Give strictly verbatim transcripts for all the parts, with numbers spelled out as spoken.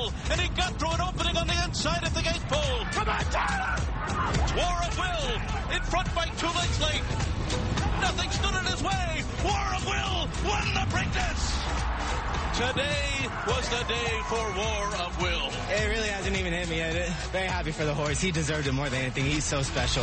Will, and he got through an opening on the inside of the gate pole. Come on, Tyler! War of Will, in front by two lengths late. Nothing stood in his way. War of Will won the Preakness. Today was the day for War of Will. It really hasn't even hit me yet. Very happy for the horse. He deserved it more than anything. He's so special.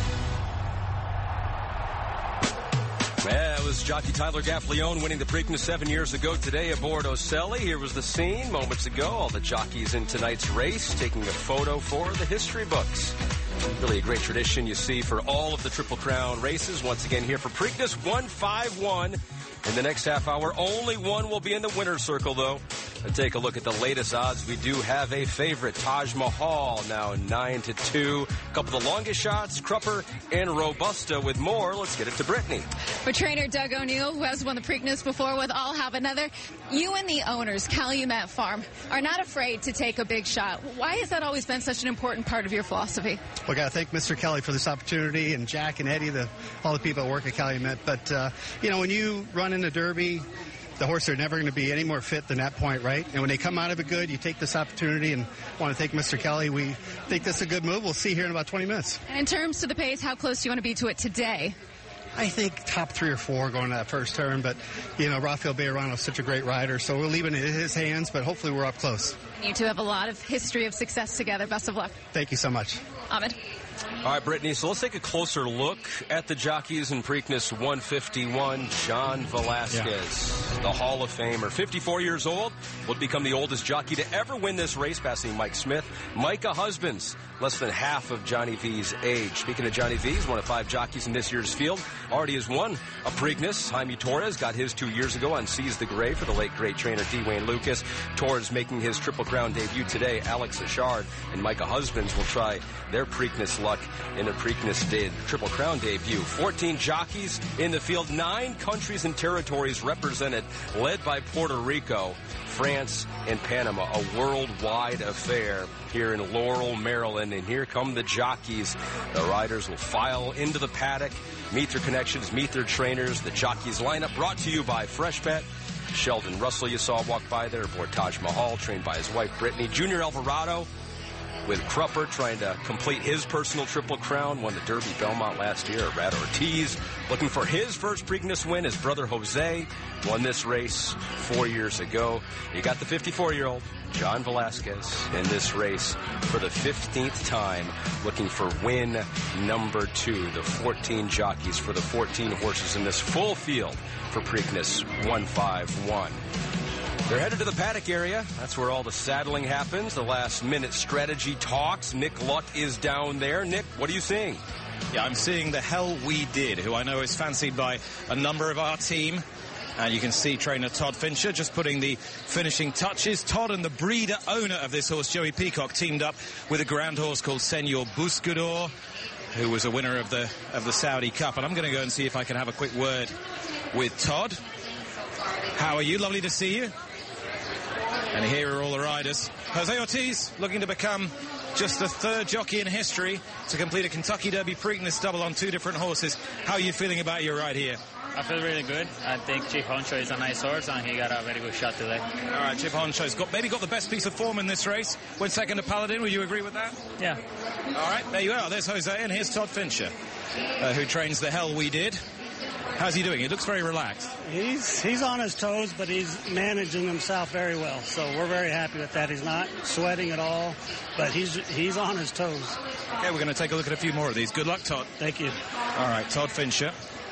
Yeah, it was jockey Tyler Gaffalione winning the Preakness seven years ago today aboard Ocelli. Here was the scene moments ago. All the jockeys in tonight's race taking a photo for the history books. Really a great tradition you see for all of the Triple Crown races. Once again here for Preakness one five one. In the next half hour, only one will be in the winner's circle, though. And take a look at the latest odds. We do have a favorite, Taj Mahal, now nine to two. A couple of the longest shots, Crupper and Robusta. With more, let's get it to Brittany. For trainer Doug O'Neill, who has won the Preakness before with I'll Have Another, you and the owners, Calumet Farm, are not afraid to take a big shot. Why has that always been such an important part of your philosophy? Well, I got to thank Mister Kelly for this opportunity, and Jack and Eddie, the, all the people that work at Calumet. But, uh, you know, when you run in a Derby, the horses are never going to be any more fit than that point, right? And when they come out of it good, you take this opportunity, and want to thank Mister Kelly. We think this is a good move. We'll see here in about twenty minutes. And in terms to the pace, how close do you want to be to it today? I think top three or four going to that first turn, but, you know, Rafael Bejarano is such a great rider, so we'll leave it in his hands, but hopefully we're up close. You two have a lot of history of success together. Best of luck. Thank you so much. Ahmed. All right, Brittany, so let's take a closer look at the jockeys in Preakness one fifty-one. John Velasquez, yeah. The Hall of Famer, fifty-four years old, will become the oldest jockey to ever win this race, passing Mike Smith. Micah Husbands, less than half of Johnny V's age. Speaking of Johnny V, he's one of five jockeys in this year's field. Already has won a Preakness. Jaime Torres got his two years ago on Seize the Gray for the late great trainer D. Wayne Lucas. Torres making his Triple Crown debut today. Alex Achard and Micah Husbands will try their Preakness luck in a Preakness de- Triple Crown debut. fourteen jockeys in the field, nine countries and territories represented, led by Puerto Rico, France, and Panama. A worldwide affair here in Laurel, Maryland. And here come the jockeys. The riders will file into the paddock, meet their connections, meet their trainers. The jockeys lineup brought to you by Fresh Bet. Sheldon Russell you saw walk by there aboard Taj Mahal, trained by his wife Brittany. Junior Alvarado with Crupper trying to complete his personal Triple Crown. Won the Derby Belmont last year. Rad Ortiz looking for his first Preakness win. His brother Jose won this race four years ago. You got the fifty-four-year-old John Velasquez in this race for the fifteenth time, looking for win number two. The fourteen jockeys for the fourteen horses in this full field for Preakness one five one. They're headed to the paddock area. That's where all the saddling happens. The last-minute strategy talks. Nick Luck is down there. Nick, what are you seeing? Yeah, I'm seeing the Hell We Did, who I know is fancied by a number of our team. And you can see trainer Todd Fincher just putting the finishing touches. Todd and the breeder owner of this horse, Joey Peacock, teamed up with a grand horse called Senor Buscador, who was a winner of the of the Saudi Cup. And I'm going to go and see if I can have a quick word with Todd. How are you? Lovely to see you. And here are all the riders. Jose Ortiz looking to become just the third jockey in history to complete a Kentucky Derby Preakness double on two different horses. How are you feeling about your ride here? I feel really good. I think Chip Honcho is a nice horse, and he got a very good shot today. All right, Chip Honcho's got maybe got the best piece of form in this race. Went second to Paladin. Will you agree with that? Yeah. All right, there you are. There's Jose, and here's Todd Fincher, uh, who trains the Hell We Did. How's he doing? He looks very relaxed. He's he's on his toes, but he's managing himself very well. So we're very happy with that. He's not sweating at all, but he's he's on his toes. Okay, we're going to take a look at a few more of these. Good luck, Todd. Thank you. All right, Todd Fincher.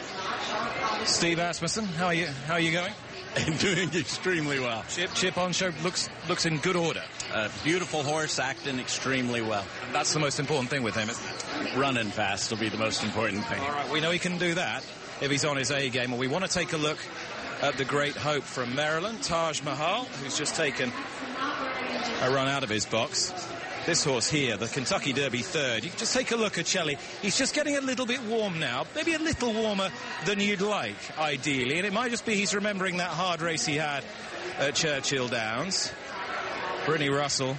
Steve Asmussen, how are you? How are you going? I'm doing extremely well. Chip Chip Honcho looks looks in good order. A beautiful horse, acting extremely well. And that's the most important thing with him, isn't it? Running fast will be the most important thing. All right, we know he can do that if he's on his A game. And we want to take a look at the Great Hope from Maryland, Taj Mahal, who's just taken a run out of his box. This horse here, the Kentucky Derby third. You can just take a look at Shelley. He's just getting a little bit warm now, maybe a little warmer than you'd like, ideally. And it might just be he's remembering that hard race he had at Churchill Downs. Brittany Russell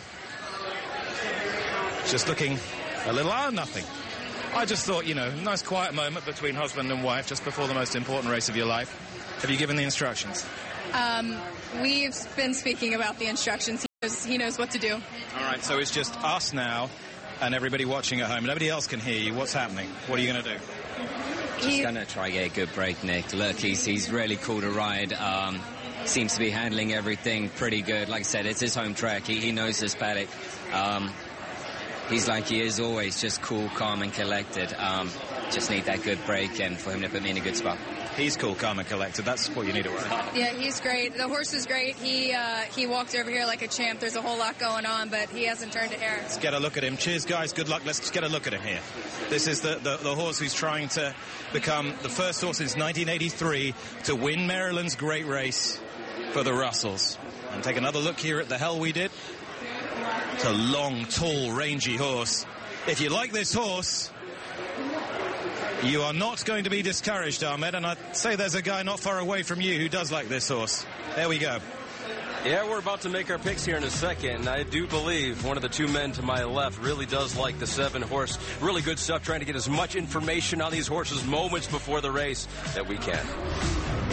just looking a little, ah, nothing. I just thought, you know, nice quiet moment between husband and wife just before the most important race of your life. Have you given the instructions? Um, we've been speaking about the instructions. He knows what to do. All right, so it's just us now and everybody watching at home. Nobody else can hear you. What's happening? What are you going to do? Just going to try get a good break, Nick. Look, he's, he's really cool to ride. Um, seems to be handling everything pretty good. Like I said, it's his home track. He, he knows this paddock. Um, he's like he is always, just cool, calm, and collected. Um, just need that good break and for him to put me in a good spot. He's cool, calm, and collected. That's what you need to work on. Yeah, he's great. The horse is great. He uh, he walked over here like a champ. There's a whole lot going on, but he hasn't turned a hair. Let's get a look at him. Cheers, guys. Good luck. Let's just get a look at him here. This is the, the, the horse who's trying to become the first horse since nineteen eighty-three to win Maryland's great race for the Russells. And take another look here at the Hell We Did. It's a long, tall, rangy horse. If you like this horse, you are not going to be discouraged, Ahmed, and I'd say there's a guy not far away from you who does like this horse. There we go. Yeah, we're about to make our picks here in a second, and I do believe one of the two men to my left really does like the seven horse. Really good stuff, trying to get as much information on these horses moments before the race that we can.